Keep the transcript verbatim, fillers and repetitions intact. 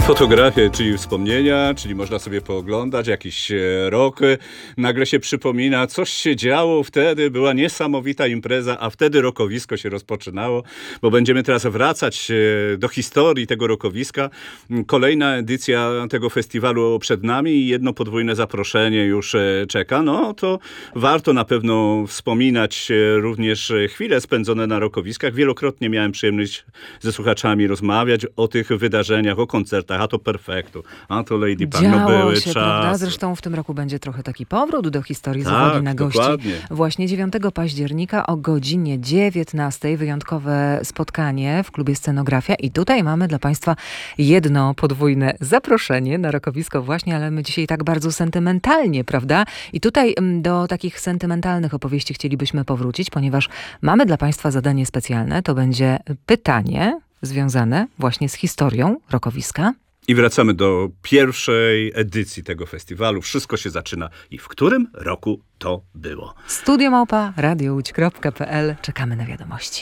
Fotografie, czyli wspomnienia, czyli można sobie pooglądać jakiś rok. Nagle się przypomina, coś się działo wtedy, była niesamowita impreza, a wtedy rokowisko się rozpoczynało, bo będziemy teraz wracać do historii tego rokowiska. Kolejna edycja tego festiwalu przed nami i jedno podwójne zaproszenie już czeka. No to warto na pewno wspominać również chwile spędzone na rokowiskach. Wielokrotnie miałem przyjemność ze słuchaczami rozmawiać o tych wydarzeniach, o koncertach, a to Perfektu, a to Lady Punk. No były się, czasy. Prawda? Zresztą w tym roku będzie trochę taki powrót do historii Tak, z uwagi na gości. dokładnie. Właśnie dziewiątego października o godzinie dziewiętnastej wyjątkowe spotkanie w klubie Scenografia i tutaj mamy dla Państwa jedno podwójne zaproszenie na rokowisko właśnie, ale my dzisiaj tak bardzo sentymentalnie, prawda? I tutaj do takich sentymentalnych opowieści chcielibyśmy powrócić, ponieważ mamy dla Państwa zadanie specjalne. To będzie pytanie związane właśnie z historią rokowiska. I wracamy do pierwszej edycji tego festiwalu. Wszystko się zaczyna. I w którym roku to było? studio małpa radio łódź kropka p l. Czekamy na wiadomości.